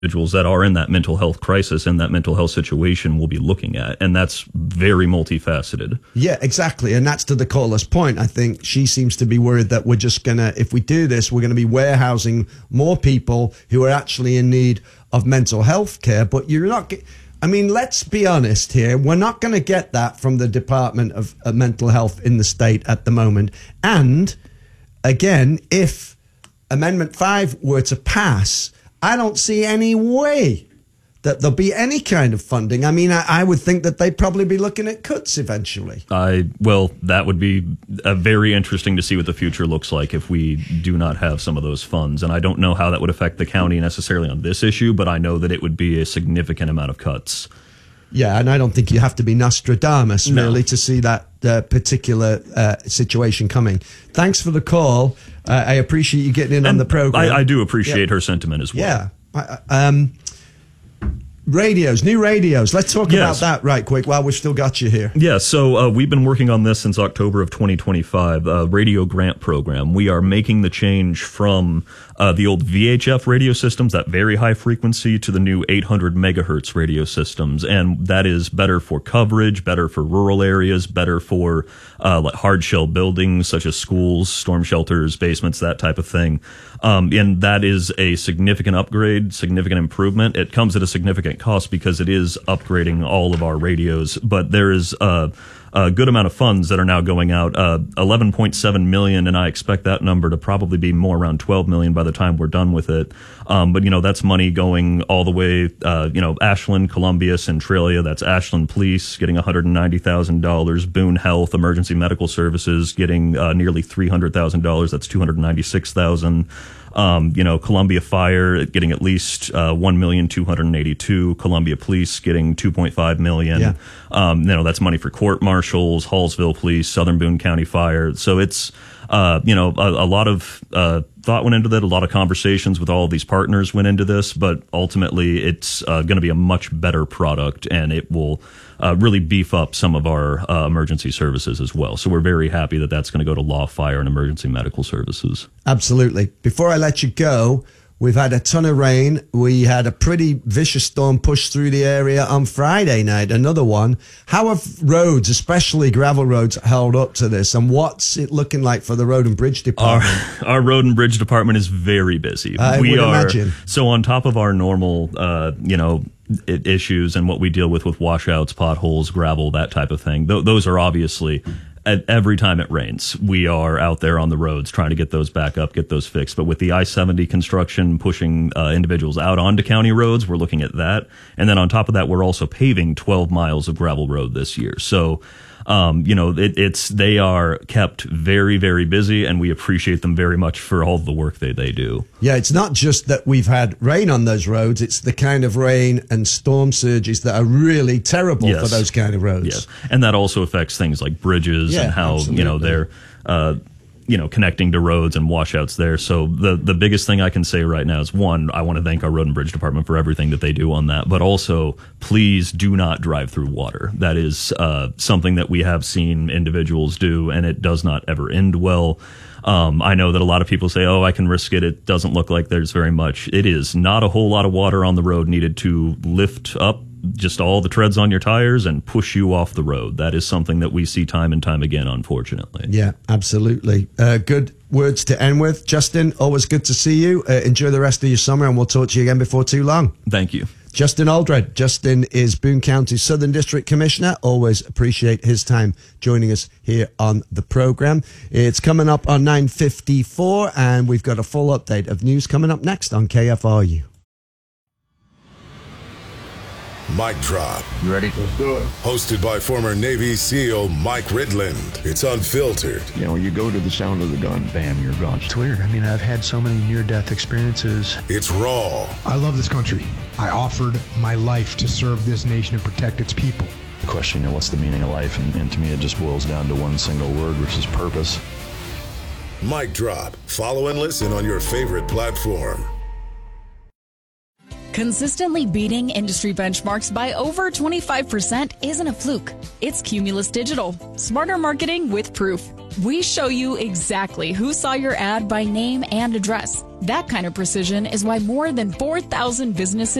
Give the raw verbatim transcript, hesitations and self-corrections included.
individuals that are in that mental health crisis and that mental health situation we'll be looking at. And that's very multifaceted. Yeah, exactly. And that's to the caller's point. I think she seems to be worried that we're just going to, if we do this, we're going to be warehousing more people who are actually in need of mental health care. But you're not get, I mean, let's be honest here. We're not going to get that from the Department of uh, Mental Health in the state at the moment. And again, if Amendment five were to pass, I don't see any way that there'll be any kind of funding. I mean, I, I would think that they'd probably be looking at cuts eventually. I well, that would be uh, very interesting to see what the future looks like if we do not have some of those funds. And I don't know how that would affect the county necessarily on this issue, but I know that it would be a significant amount of cuts. Yeah, and I don't think you have to be Nostradamus, No. really, to see that uh, particular uh, situation coming. Thanks for the call. Uh, I appreciate you getting in And on the program. I, I do appreciate Yeah. her sentiment as well. Yeah. I- I- Um, radios, new radios. Let's talk Yes. about that right quick while we've still got you here. Yeah, so uh, we've been working on this since October of twenty twenty-five, uh, radio grant program. We are making the change from uh, the old V H F radio systems, that very high frequency, to the new eight hundred megahertz radio systems. And that is better for coverage, better for rural areas, better for uh, like hard shell buildings such as schools, storm shelters, basements, that type of thing. Um, and that is a significant upgrade, significant improvement. It comes at a significant cost because it is upgrading all of our radios, but there is uh, a good amount of funds that are now going out, uh, eleven point seven million, and I expect that number to probably be more around twelve million by the time we're done with it. Um, but, you know, that's money going all the way, uh, you know, Ashland, Columbia, Centralia, that's Ashland Police getting one hundred ninety thousand dollars, Boone Health, Emergency Medical Services getting uh, nearly three hundred thousand dollars, that's two hundred ninety-six thousand dollars. Um, you know, Columbia Fire getting at least uh, one million two hundred eighty-two. Columbia Police getting two point five million. Yeah. Um, you know, that's money for court marshals, Hallsville Police, Southern Boone County Fire. So it's, uh, you know, a, a lot of uh, thought went into that. A lot of conversations with all of these partners went into this, but ultimately it's uh, going to be a much better product, and it will uh, really beef up some of our uh, emergency services as well. So we're very happy that that's going to go to law, fire, and emergency medical services. Absolutely. Before I let you go, we've had a ton of rain. We had a pretty vicious storm push through the area on Friday night, another one. How have roads, especially gravel roads, held up to this? And what's it looking like for the Road and Bridge Department? Our, our Road and Bridge Department is very busy. I we would are, imagine. So on top of our normal, uh, you know, I- issues and what we deal with with washouts, potholes, gravel, that type of thing, th- those are obviously... At every time it rains, we are out there on the roads trying to get those back up, get those fixed. But with the I seventy construction pushing uh, individuals out onto county roads, we're looking at that. And then on top of that, we're also paving twelve miles of gravel road this year. So, um, you know, it, it's they are kept very, very busy, and we appreciate them very much for all the work they, they do. Yeah, it's not just that we've had rain on those roads. It's the kind of rain and storm surges that are really terrible Yes. for those kind of roads. Yes, and that also affects things like bridges Yeah, and how you know absolutely. they're uh, you know connecting to roads and washouts there. So the the biggest thing I can say right now is, one, I want to thank our Road and Bridge Department for everything that they do on that, but also please do not drive through water. That is uh, something that we have seen individuals do, and it does not ever end well. Um, I know that a lot of people say, oh, I can risk it. It doesn't look like there's very much. It is not a whole lot of water on the road needed to lift up just all the treads on your tires and push you off the road. That is something that we see time and time again, unfortunately. Yeah, absolutely. Uh, good words to end with. Justin, always good to see you. Uh, enjoy the rest of your summer, and we'll talk to you again before too long. Thank you. Justin Aldred. Justin is Boone County Southern District Commissioner. Always appreciate his time joining us here on the program. It's coming up on nine fifty-four, and we've got a full update of news coming up next on K F R U. Mic Drop. You ready? Let's do it. Hosted by former Navy SEAL Mike Ridland. It's unfiltered. You know, you go to the sound of the gun, bam, you're gone. It's weird. I mean, I've had so many near-death experiences. It's raw. I love this country. I offered my life to serve this nation and protect its people. The question, you know, what's the meaning of life? And, and to me, it just boils down to one single word, which is purpose. Mic Drop. Follow and listen on your favorite platform. Consistently beating industry benchmarks by over twenty-five percent isn't a fluke. It's Cumulus Digital. Smarter marketing with proof. We show you exactly who saw your ad by name and address. That kind of precision is why more than four thousand businesses